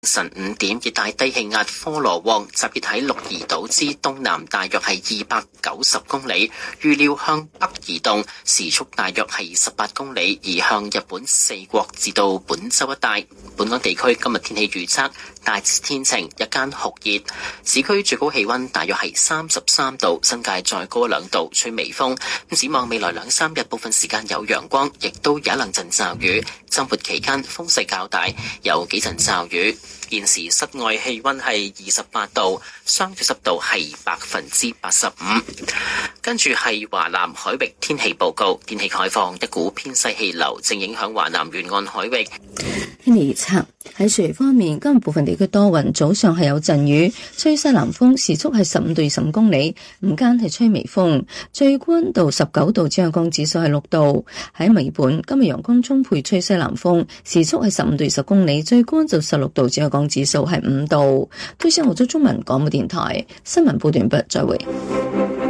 晨5點，熱帶低氣壓科羅旺集結喺鹿兒島之東南，大約係290公里，預料向北移動，時速大約係18公里，移向日本四國至到本州一帶。本港地區今日天氣預測大致天晴，日間酷熱，市區最高氣溫大約係33度，新界再高2度，吹微風。展望未來2-3日，部分時間有陽光，亦都有一兩陣驟雨。周末期間風勢較大，有幾陣驟雨。現時室外氣溫係28度，相對濕度係85%。跟住係華南海域天氣報告，天氣概況，一股偏西氣流正影響華南沿岸海域。 天氣預測喺雪梨方面，今日部分地區多雲，早上係有陣雨，吹西南風，時速係15到25公里，午間係吹微風，最高溫度19度，紫外線指數係6度。喺墨爾本，今日陽光充沛，吹西南風，時速係15到20公里，最高溫度16度，紫外線指數係5度。推上澳洲中文廣播電台新聞報道完畢，再會。